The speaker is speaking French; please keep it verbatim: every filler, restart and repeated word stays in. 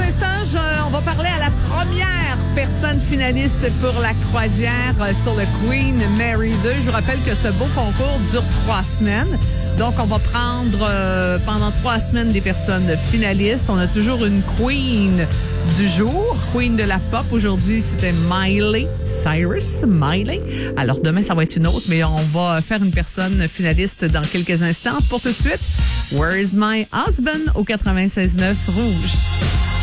instants, je, on va parler à la première personne finaliste pour la croisière sur le Queen Mary deux. Je vous rappelle que ce beau concours dure trois semaines. Donc, on va prendre euh, pendant trois semaines des personnes finalistes. On a toujours une Queen du jour, Queen de la pop. Aujourd'hui, c'était Miley Cyrus. Miley. Alors, demain, ça va être une autre, mais on va faire une personne finaliste dans quelques instants. Pour tout de suite, Where's My Husband au quatre-vingt-seize neuf Rouge.